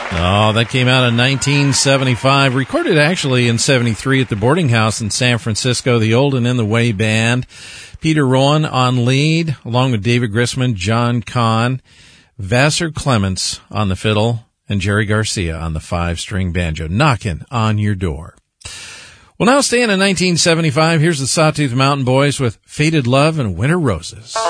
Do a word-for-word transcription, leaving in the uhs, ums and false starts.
Oh, that came out in nineteen seventy-five. Recorded actually in seventy-three at the boarding house in San Francisco, the Old and In the Way Band. Peter Rowan on lead, along with David Grisman, John Kahn, Vassar Clements on the fiddle, and Jerry Garcia on the five-string banjo, knocking on your door. Well, now staying in nineteen seventy-five, here's the Sawtooth Mountain Boys with Faded Love and Winter Roses.